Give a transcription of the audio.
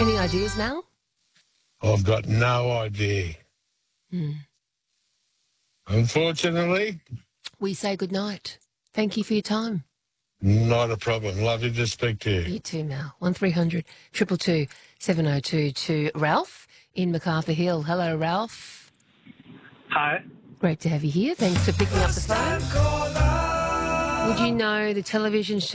Any ideas, Mal? I've got no idea. Unfortunately, We say good night. Thank you for your time. not a problem. Lovely to speak to you. You too, Mal. 1300 222 7022 to Ralph in MacArthur Hill. Hello, Ralph. Hi. Great to have you here. Thanks for picking up the phone. Would you know the television show